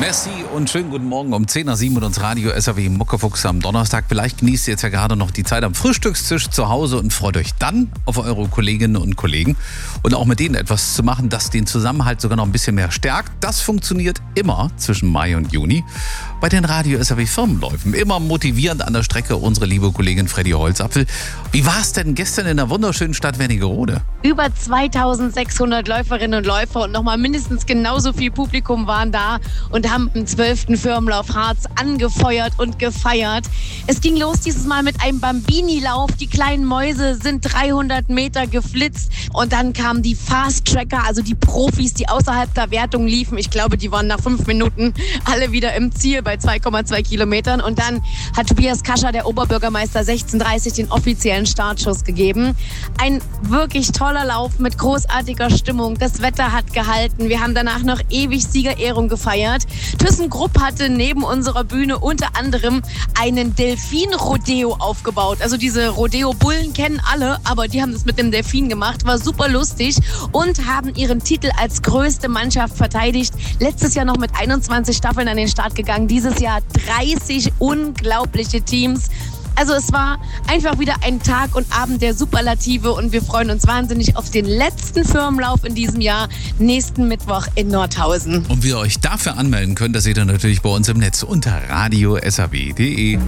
Merci und schönen guten Morgen um 10:07 mit uns Radio SAW Muckefuchs am Donnerstag. Vielleicht genießt ihr jetzt ja gerade noch die Zeit am Frühstückstisch zu Hause und freut euch dann auf eure Kolleginnen und Kollegen und auch mit denen etwas zu machen, das den Zusammenhalt sogar noch ein bisschen mehr stärkt. Das funktioniert immer zwischen Mai und Juni bei den Radio SAW Firmenläufen. Immer motivierend an der Strecke unsere liebe Kollegin Freddy Holzapfel. Wie war es denn gestern in der wunderschönen Stadt Wernigerode? Über 2600 Läuferinnen und Läufer und nochmal mindestens genauso viel Publikum waren da und haben im 12. Firmenlauf Harz angefeuert und gefeiert. Es ging los dieses Mal mit einem Bambini-Lauf. Die kleinen Mäuse sind 300 Meter geflitzt und dann kamen die Fast-Tracker, also die Profis, die außerhalb der Wertung liefen. Ich glaube, die waren nach 5 Minuten alle wieder im Ziel bei 2,2 Kilometern. Und dann hat Tobias Kascher, der Oberbürgermeister, 16:30 den offiziellen Startschuss gegeben. Ein wirklich toller Lauf mit großartiger Stimmung. Das Wetter hat gehalten. Wir haben danach noch ewig Siegerehrung gefeiert. ThyssenKrupp hatte neben unserer Bühne unter anderem einen Delfin-Rodeo aufgebaut. Also diese Rodeo-Bullen kennen alle, aber die haben das mit dem Delfin gemacht. War super lustig und haben ihren Titel als größte Mannschaft verteidigt. Letztes Jahr noch mit 21 Staffeln an den Start gegangen. Dieses Jahr 30 unglaubliche Teams. Also es war einfach wieder ein Tag und Abend der Superlative und wir freuen uns wahnsinnig auf den letzten Firmenlauf in diesem Jahr, nächsten Mittwoch in Nordhausen. Und wie ihr euch dafür anmelden könnt, das seht ihr natürlich bei uns im Netz unter radiosaw.de.